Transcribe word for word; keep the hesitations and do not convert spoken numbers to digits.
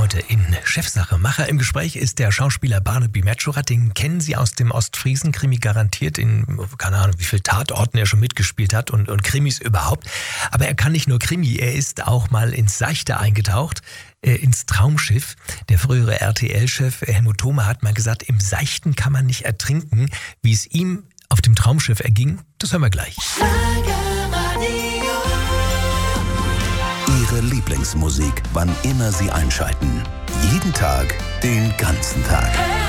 Heute in Chefsache. Macher im Gespräch ist der Schauspieler Barnaby Medschurat. Den kennen Sie aus dem Ostfriesen-Krimi garantiert, in keine Ahnung, wie viel Tatorten er schon mitgespielt hat und, und Krimis überhaupt. Aber er kann nicht nur Krimi, er ist auch mal ins Seichte eingetaucht, äh, ins Traumschiff. Der frühere R T L-Chef Helmut Thoma hat mal gesagt, im Seichten kann man nicht ertrinken. Wie es ihm auf dem Traumschiff erging, das hören wir gleich. Ihre Lieblingsmusik, wann immer Sie einschalten. Jeden Tag, den ganzen Tag.